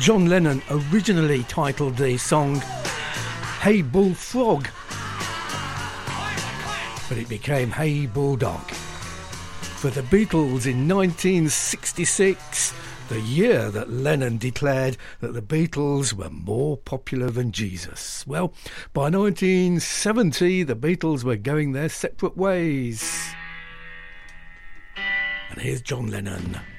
John Lennon originally titled the song Hey Bullfrog, but it became Hey Bulldog. For the Beatles in 1966, the year that Lennon declared that the Beatles were more popular than Jesus. Well, by 1970, the Beatles were going their separate ways. And here's John Lennon.